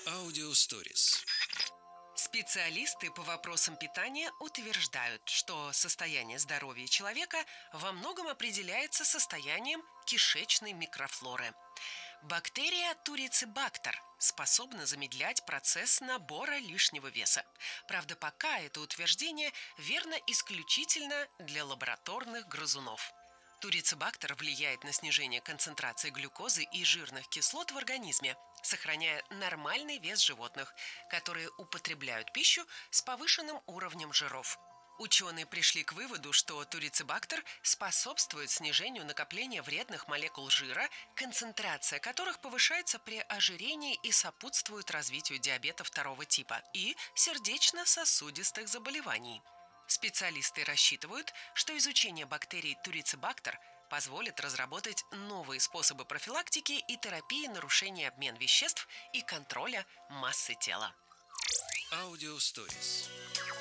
Аудиосторис. Специалисты по вопросам питания утверждают, что состояние здоровья человека во многом определяется состоянием кишечной микрофлоры. Бактерия турицибактер способна замедлять процесс набора лишнего веса. Правда, пока это утверждение верно исключительно для лабораторных грызунов. Турицибактер влияет на снижение концентрации глюкозы и жирных кислот в организме, сохраняя нормальный вес животных, которые употребляют пищу с повышенным уровнем жиров. Ученые пришли к выводу, что турицибактер способствует снижению накопления вредных молекул жира, концентрация которых повышается при ожирении и сопутствует развитию диабета второго типа и сердечно-сосудистых заболеваний. Специалисты рассчитывают, что изучение бактерий турицибактер позволит разработать новые способы профилактики и терапии нарушения обмена веществ и контроля массы тела. Аудиосторис.